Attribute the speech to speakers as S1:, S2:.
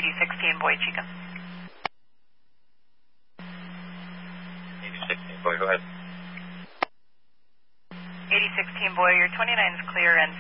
S1: 8016 Boy Chica.
S2: 8016 Boy, go ahead.
S1: 8016 Boy, your 29 is clear and